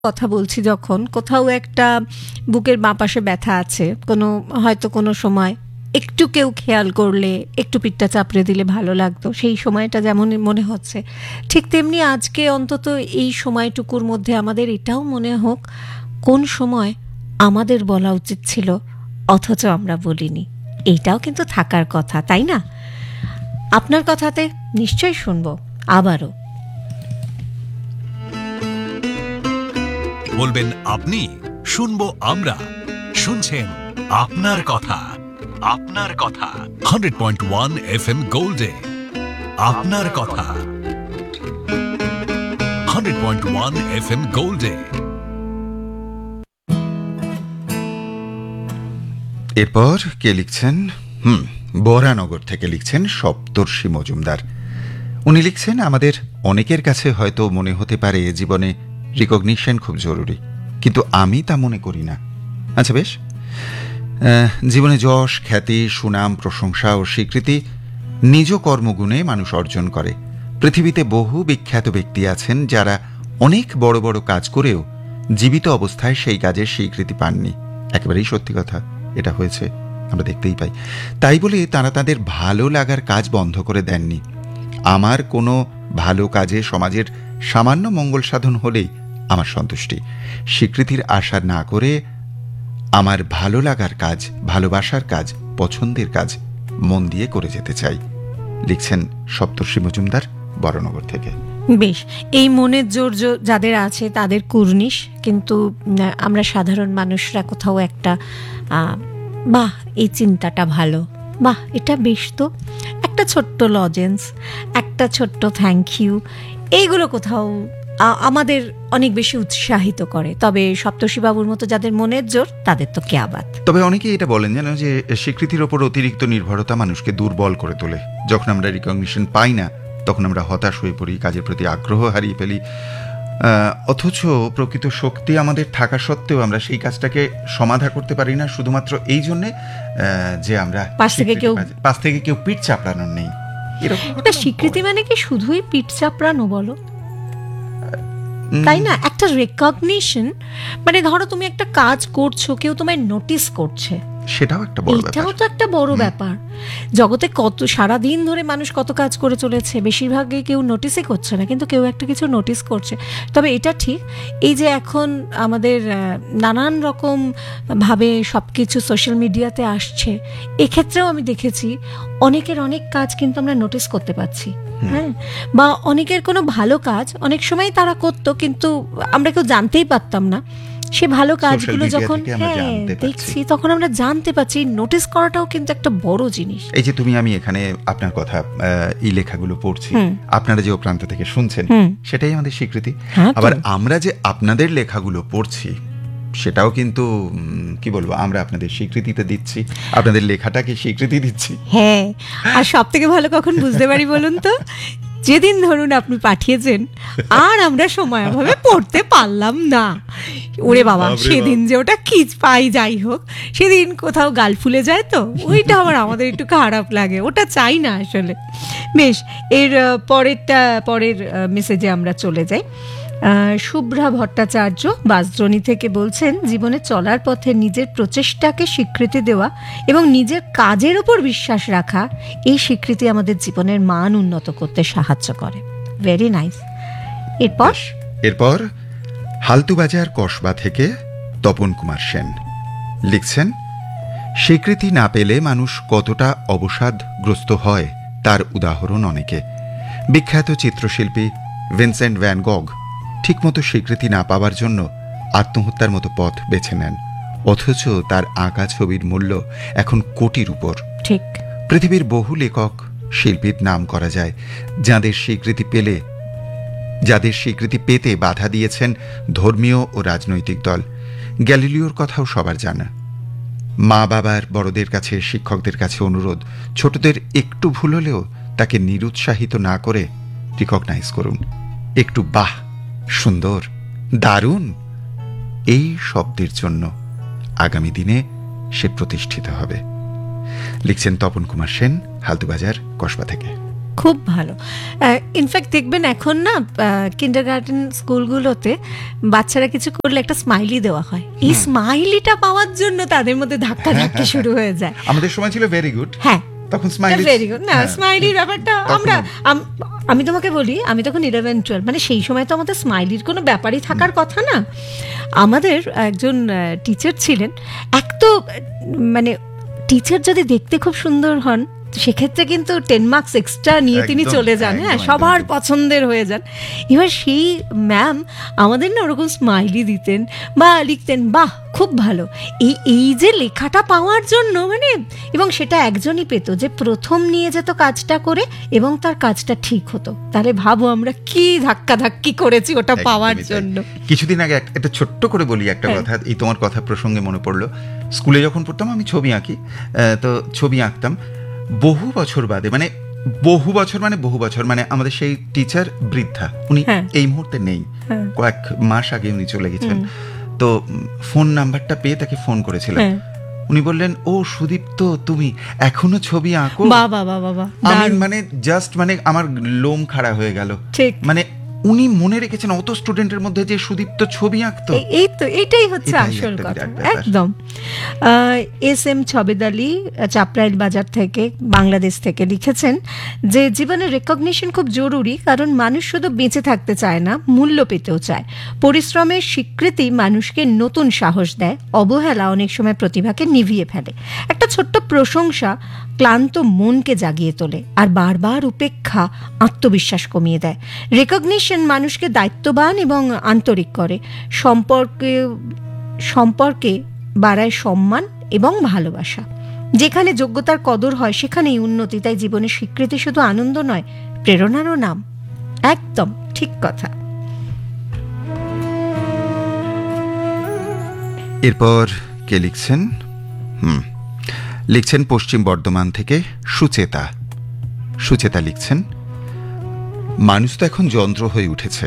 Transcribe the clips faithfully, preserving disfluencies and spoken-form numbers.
কথা বলছি যখন কোথাও একটা বুকের বাঁ পাশে ব্যথা আছে, কোনো হয়তো কোনো সময় একটু কেউ খেয়াল করলে একটু পিঠটা চাপড়ে দিলে ভালো লাগতো, সেই সময়টা যেমন মনে হচ্ছে, ঠিক তেমনি আজকে অন্তত এই সময়টুকুর মধ্যে আমাদের এটাও মনে হোক কোন সময় আমাদের বলা উচিত ছিল অথচ আমরা বলিনি। এইটাও কিন্তু থাকার কথা, তাই না? আপনার কথাতে নিশ্চয়ই শুনবো আবারও। বলবেন আপনি, শুনবো আমরা। শুনছেন আপনার কথা, আপনার কথা hundred point one F M গোল্ডে। আপনার কথা hundred point one F M গোল্ডে। এরপর কে লিখছেন? হুম বরানগর থেকে লিখছেন সপ্তর্ষি মজুমদার। উনি লিখছেন, আমাদের অনেকের কাছে হয়তো মনে হতে পারে জীবনে রিকগনিশন খুব জরুরি, কিন্তু আমি তা মনে করি না। আচ্ছা বেশ, জীবনে যশ, খ্যাতি, সুনাম, প্রশংসা ও স্বীকৃতি নিজ কর্মগুণে মানুষ অর্জন করে। পৃথিবীতে বহু বিখ্যাত ব্যক্তি আছেন যারা অনেক বড় বড় কাজ করেও জীবিত অবস্থায় সেই কাজের স্বীকৃতি পাননি। একেবারেই সত্যি কথা, এটা হয়েছে, আমরা দেখতেই পাই। তাই বলে তারা তাদের ভালো লাগার কাজ বন্ধ করে দেননি। আমার কোনো ভালো কাজে সমাজের সামান্য মঙ্গল সাধন হলেই আমার সন্তুষ্টি। স্বীকৃতির আশা না করে আমার ভালো লাগার কাজ, ভালোবাসার কাজ, পছন্দের কাজ মন দিয়ে করে যেতে চাই। লিখছেন সপ্তর্ষি মজুমদার বরানগর থেকে। বেশ, এই মনের জোর যাদের আছে তাদের কুর্নিশ, কিন্তু আমরা সাধারণ মানুষরা কোথাও একটা বাহ এই চিন্তাটা ভালো, বাহ এটা বেশ, তো একটা ছোট্ট লজেন্স, একটা ছোট্ট থ্যাংক ইউ, এইগুলো কোথাও আমাদের অনেক বেশি উৎসাহিত করে। তবে সপ্তর্ষিবাবুর মতো যাদের মনের জোর তাদের তো কেয়াবাত। তবে অনেকেই এটা বলেন যেন যে স্বীকৃতির ওপর অতিরিক্ত নির্ভরতা মানুষকে দুর্বল করে তোলে। যখন আমরা রিকগনিশন পাই না তখন আমরা হতাশ হয়ে পড়ি, কাজের প্রতি আগ্রহ হারিয়ে ফেলি। অথচ প্রকৃত শক্তি আমাদের থাকা সত্ত্বেও আমরা সেই কাজটাকে সমাধা করতে পারি না, শুধুমাত্র এই জন্যে যে আমরা পাশ থেকে কেউ পাশ থেকে কেউ পিঠ চাপড়ানোর নেই। এটা স্বীকৃতি মানে কি শুধুই পিঠ চাপড়ানো বলো, তাই না? একটা রেকগনিশন মানে ধরো তুমি একটা কাজ করছো, কেউ তোমায় নোটিস করছে, সেটাও একটা বড় ব্যাপার। এটাও তো একটা বড় ব্যাপার। জগতে কত সারাদিন ধরে মানুষ কত কাজ করে চলেছে, বেশিরভাগই কেউ নোটিসই করছে না, কিন্তু কেউ একটা কিছু নোটিস করছে। তবে এটা ঠিক, এই যে এখন আমাদের নানান রকম ভাবে সব কিছু সোশ্যাল মিডিয়াতে আসছে, এক্ষেত্রেও আমি দেখেছি অনেকের অনেক কাজ কিন্তু আমরা নোটিস করতে পারছি। হ্যাঁ, বা অনেকের কোনো ভালো কাজ অনেক সময় তারা করতো কিন্তু আমরা কেউ জানতেই পারতাম না। সে ভালো কাজগুলো যখন হ্যাঁ দেখছি তখন আমরা জানতে পারছি। নোটিস করাটাও কিন্তু একটা বড় জিনিস। এই যে তুমি আমি এখানে আপনার কথা, এই লেখাগুলো পড়ছি, আপনারা যে ও প্রান্ত থেকে শুনছেন, সেটাই আমাদের স্বীকৃতি। আবার আমরা যে আপনাদের লেখাগুলো পড়ছি সেটাও কিন্তু কি বলবো, আমরা আপনাদের স্বীকৃতিতে দিচ্ছি, আপনাদের লেখাটাকে স্বীকৃতি দিচ্ছি। হ্যাঁ, আর সব থেকে ভালো কখন বুঝতে পারি বলুন তো, যেদিন ধরুন আপনি পাঠিয়েছেন আর আমরা সময়ভাবে পড়তে পারলাম না, ওরে বাবা সেদিন যে ওটা খিচ পাই, যাই হোক সেদিন কোথাও গাল ফুলে যায়, তো ওইটা আবার আমাদের একটু খারাপ লাগে, ওটা চাই না আসলে। বেশ, এর পরেরটা পরের মেসেজে আমরা চলে যাই। শুভ্রা ভট্টাচার্য বাসদ্রোণী থেকে বলছেন, জীবনে চলার পথে নিজের প্রচেষ্টাকে স্বীকৃতি দেওয়া এবং নিজের কাজের উপর বিশ্বাস রাখা, এই স্বীকৃতি আমাদের জীবনের মান উন্নত করতে সাহায্য করে। Very nice. এরপর এরপর হালতুবাজার কসবা থেকে তপন কুমার সেন লিখছেন, স্বীকৃতি না পেলে মানুষ কতটা অবসাদগ্রস্ত হয় তার উদাহরণ অনেকে। বিখ্যাত চিত্রশিল্পী ভিনসেন্ট ভ্যান গগ ঠিকমতো স্বীকৃতি না পাওয়ার জন্য আত্মহত্যার মতো পথ বেছে নেন, অথচ তার আঁকা ছবির মূল্য এখন কোটির উপর। ঠিক, পৃথিবীর বহু লেখক শিল্পীর নাম করা যায় যাদের স্বীকৃতি পেলে যাদের স্বীকৃতি পেতে বাধা দিয়েছেন ধর্মীয় ও রাজনৈতিক দল। গ্যালিলিওর কথাও সবার জানা। মা বাবার, বড়দের কাছে, শিক্ষকদের কাছে অনুরোধ, ছোটদের একটু ভুল হলেও তাকে নিরুৎসাহিত না করে রিকগনাইজ করুন। একটু বাহ, সুন্দর, দারুণ, এই শব্দের জন্য আগামী দিনে সে প্রতিষ্ঠিত হবে। লিখছেন তপন কুমার সেন হালতুবাজার কসবা থেকে। খুব ভালো। ইনফ্যাক্ট দেখবেন এখন না কিন্ডার গার্ডেন স্কুলগুলোতে বাচ্চারা কিছু করলে একটা স্মাইলি দেওয়া হয়, এই স্মাইলিটা পাওয়ার জন্য তাদের মধ্যে ধাক্কা ধাক্কি শুরু হয়ে যায়। আমাদের সময় ছিল ভেরি গুড, হ্যাঁ তখন স্মাইলি ভেরি গুড না, স্মাইলির ব্যাপারটা আমরা আম- আমি তোমাকে বলি, আমি তখন ইলেভেন টুয়েলভ, মানে সেই সময় তো আমাদের স্মাইলির কোনো ব্যাপারই থাকার কথা না। আমাদের একজন টিচার ছিলেন, এক তো মানে টিচার যদি দেখতে খুব সুন্দর হন সেক্ষেত্রে কিন্তু টেন মার্কস এক্সট্রা নিয়ে তিনি একদম, চলে যান, হ্যাঁ একদম, সবার একদম। পছন্দের হয়ে যান। এবার সেই ম্যাম আমাদের না ওরকম স্মাইলি দিতেন বা লিখতেন, বাহ খুব ভালো। এই এই যে লেখাটা পাওয়ার জন্য মানে, এবং সেটা একজনই পেত যে প্রথম নিয়ে যেত কাজটা করে এবং তার কাজটা ঠিক হতো। তাহলে ভাবো আমরা কি ধাক্কা ধাক্কি করেছি ওটা পাওয়ার একদমই তাই। জন্য। কিছুদিন আগে এক- একটা ছোট্ট করে বলি একটা হ্যাঁ। কথা, এই তোমার কথা প্রসঙ্গে মনে পড়লো। স্কুলে যখন পড়তাম আমি ছবি আঁকি, আহ, তো ছবি আঁকতাম বহু বছর বাদে, মানে বহু বছর মানে বহু বছর, মানে আমাদের সেই টিচার বৃদ্ধা, উনি হ্যাঁ। এই মুহূর্তে নেই, হ্যাঁ। কয়েক মাস আগে উনি চলে গেছেন। তো উম, ফোন নাম্বারটা পেয়ে তাকে ফোন করেছিলাম। হ্যাঁ। উনি বললেন, ও সুদীপ্ত তুমি এখনো ছবি আঁকো? বাহ বাহ বাহ বাহ বাহ, আমি দারুণ। মানে জাস্ট মানে আমার লোম খাড়া হয়ে গেল। ঠিক। মানে উনি মনে রেখেছেন অত স্টুডেন্টের মধ্যে যে সুদীপ্ত ছবি আঁকতো। এই- এই তো এইটাই হচ্ছে এটাই আসল একটা কথা, বিরাট ব্যাপার। একদম। এস এম ছবেদ আলী চাপরাইল বাজার থেকে, বাংলাদেশ থেকে লিখেছেন যে জীবনে রেকগনিশন খুব জরুরি, কারণ মানুষ শুধু বেঁচে থাকতে চায় না, মূল্য পেতেও চায়। পরিশ্রমের স্বীকৃতি মানুষকে নতুন সাহস দেয়, অবহেলা অনেক সময় প্রতিভাকে নিভিয়ে ফেলে। একটা ছোট্ট প্রশংসা ক্লান্ত মনকে জাগিয়ে তোলে, আর বারবার উপেক্ষা আত্মবিশ্বাস কমিয়ে দেয়। রেকগনিশন মানুষকে দায়িত্ববান এবং আন্তরিক করে, সম্পর্কে সম্পর্কে বাড়ায় সম্মান এবং ভালোবাসা। যেখানে যোগ্যতার কদর হয় সেখানেই উন্নতি। তাই জীবনের স্বীকৃতি শুধু আনন্দ নয়, প্রেরণারও নাম। একদম ঠিক কথা। এরপর কে লিখছেন? হুম লিখছেন পশ্চিম বর্ধমান থেকে সুচেতা। সুচেতা লিখছেন, মানুষ তো এখন যন্ত্র হয়ে উঠেছে,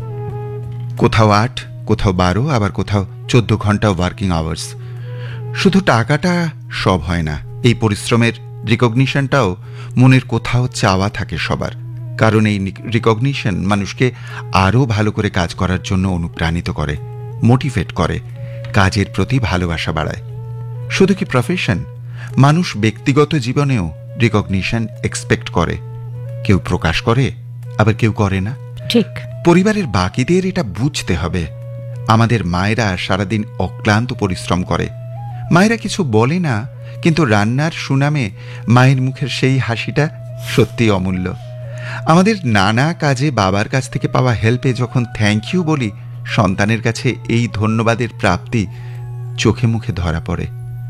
কোথাও আট, কোথাও বারো, আবার কোথাও চোদ্দ ঘন্টা ওয়ার্কিং আওয়ার্স। শুধু টাকাটা সব হয় না, এই পরিশ্রমের রিকগনিশনটাও মনের কোথাও চাওয়া থাকে সবার। কারণ এই রিকগনিশন মানুষকে আরও ভালো করে কাজ করার জন্য অনুপ্রাণিত করে, মোটিভেট করে, কাজের প্রতি ভালোবাসা বাড়ায়। শুধু কি প্রফেশন, মানুষ ব্যক্তিগত জীবনেও রিকগনিশন এক্সপেক্ট করে। কেউ প্রকাশ করে, আবার কেউ করে না। ঠিক। পরিবারের বাকিদের এটা বুঝতে হবে। আমাদের মায়েরা সারাদিন অক্লান্ত পরিশ্রম করে, মায়েরা কিছু বলে না, কিন্তু রান্নার সুনামে মায়ের মুখের সেই হাসিটা সত্যি অমূল্য। আমাদের নানা কাজে বাবার কাছ থেকে পাওয়া হেল্পে যখন থ্যাংক ইউ বলি, সন্তানের কাছে এই ধন্যবাদের প্রাপ্তি চোখে মুখে ধরা পড়ে।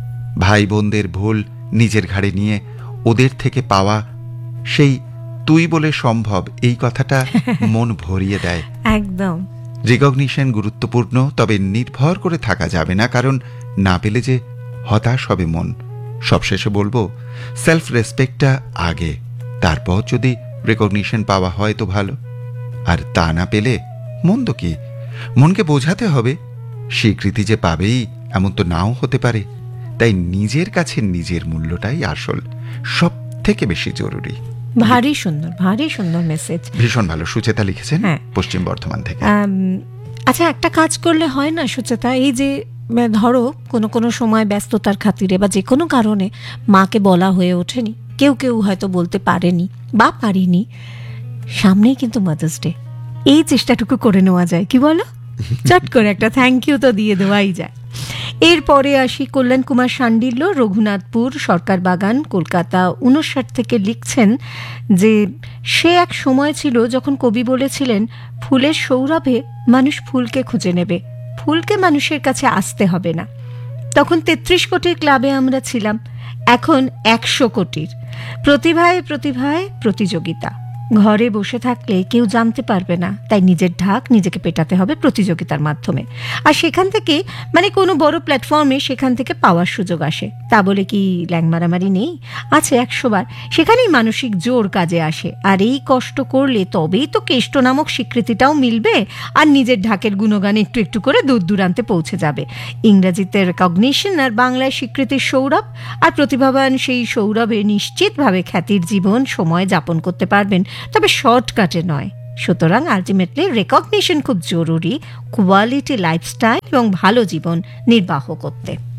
ভাই বোনদের ভুল নিজের ঘাড়ে নিয়ে ওদের থেকে পাওয়া সেই তুই বলে সম্ভব, এই কথাটা মন ভরিয়ে দেয়। একদম। রিকগনিশন গুরুত্বপূর্ণ, তবে নির্ভর করে থাকা যাবে না, কারণ না পেলে যে হতাশ হবে মন। সবশেষে বলবো, সেলফ রেসপেক্টটা আগে, তারপর যদি রিকগনিশন পাওয়া হয় তো ভালো, আর তা না পেলে মন্দ কি। মনকে বোঝাতে হবে স্বীকৃতি যে পাবেই এমন তো নাও হতে পারে। তাই নিজের কাছে নিজের মূল্যটাই আসল, সব থেকে বেশি জরুরি। ভারী সুন্দর, ভারী সুন্দর মেসেজ। ভীষণ ভালো। সুচেতা লিখেছেন হ্যাঁ। পশ্চিম বর্ধমান থেকে। আম, আচ্ছা, একটা কাজ করলে হয় না সুচেতা, এই যে আহ, ধরো কোনো কোনো সময় ব্যস্ততার খাতিরে বা যে কোনো কারণে মাকে বলা হয়ে ওঠেনি, কেউ কেউ হয়তো বলতে পারেনি বা পারিনি, সামনেই কিন্তু মাদার্স ডে, এই চেষ্টাটুকু করে নেওয়া যায়, কি বলো? চট করে একটা থ্যাংক ইউ তো দিয়ে দেওয়াই যায়। এরপরে আসি কল্যাণ কুমার শাণ্ডিল্য, রঘুনাথপুর সরকার বাগান, কলকাতা উনষাট থেকে লিখছেন যে সে এক সময় ছিল যখন কবি বলেছিলেন, ফুলের সৌরভে মানুষ ফুলকে খুঁজে নেবে, ফুলকে মানুষের কাছে আসতে হবে না। তখন তেত্রিশ কোটির ক্লাবে আমরা ছিলাম, এখন একশো কোটির। প্রতিভায় প্রতিভায় প্রতিযোগিতা, ঘরে বসে থাকলে কেউ জানতে পারবে না, তাই নিজের ঢাক নিজেকে পেটাতে হবে প্রতিযোগিতার মাধ্যমে। আর সেখান থেকে মানে কোনো বড় প্ল্যাটফর্মে সেখান থেকে পাওয়ার সুযোগ আসে। তা বলে কি ল্যাং মারামারি নেই? আছে একশো বার। সেখানেই মানসিক জোর কাজে আসে। আর এই কষ্ট করলে তবেই তো কেষ্ট নামক স্বীকৃতিটাও মিলবে, আর নিজের ঢাকের গুণগান একটু একটু করে দূর দূরান্তে পৌঁছে যাবে। ইংরেজিতে রেকগনিশন আর বাংলায় স্বীকৃতির সৌরভ, আর প্রতিভাবান সেই সৌরভে নিশ্চিতভাবে খ্যাতির জীবন সময় যাপন করতে পারবেন, তবে শর্টকাটে নয়। সুতরাং আলটিমেটলি রেকগনিশন খুব জরুরি কোয়ালিটি লাইফস্টাইল এবং ভালো জীবন নির্বাহ করতে।